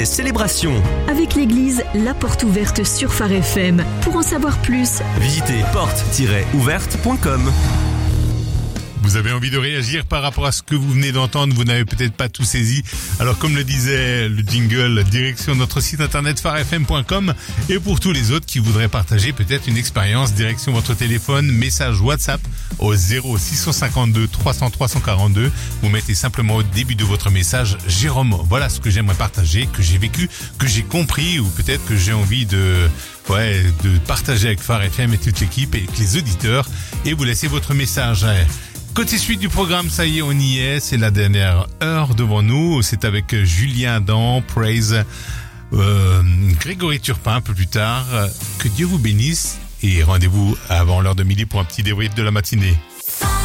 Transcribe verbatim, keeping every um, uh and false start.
célébrations. Avec l'église La Porte Ouverte sur Phare F M. Pour en savoir plus, Visitez porte tiret ouverte point com. Vous avez envie de réagir par rapport à ce que vous venez d'entendre, vous n'avez peut-être pas tout saisi. Alors comme le disait le jingle, direction notre site internet phare f m point com. Et pour tous les autres qui voudraient partager peut-être une expérience, direction votre téléphone, message WhatsApp au zéro six cent cinquante-deux trois cents trois cent quarante-deux. Vous mettez simplement au début de votre message Jérôme. Voilà ce que j'aimerais partager, que j'ai vécu, que j'ai compris, ou peut-être que j'ai envie de... Ouais, de partager avec Phare F M et toute l'équipe et avec les auditeurs. Et vous laissez votre message. Côté suite du programme, ça y est, on y est. C'est la dernière heure devant nous. C'est avec Julien Dan, Praise, euh, Grégory Turpin un peu plus tard. Que Dieu vous bénisse et rendez-vous avant l'heure de midi pour un petit débrief de la matinée.